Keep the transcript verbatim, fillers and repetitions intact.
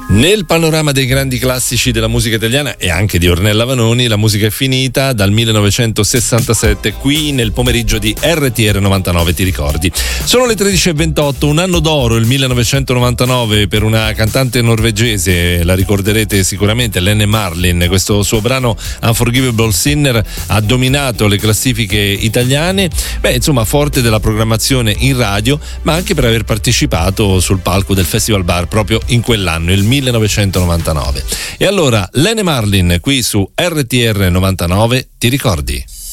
Nel panorama dei grandi classici della musica italiana e anche di Ornella Vanoni, la musica è finita dal millenovecentosessantasette qui nel pomeriggio di R T R novantanove, ti ricordi? Sono le tredici e ventotto, un anno d'oro il millenovecentonovantanove per una cantante norvegese, la ricorderete sicuramente, Lene Marlin. Questo suo brano Unforgivable Sinner ha dominato le classifiche italiane, beh insomma forte della programmazione in radio, ma anche per aver partecipato sul palco del Festival Bar proprio in quell'anno, il millenovecentonovantanove. E allora Lene Marlin qui su R T R novantanove, ti ricordi?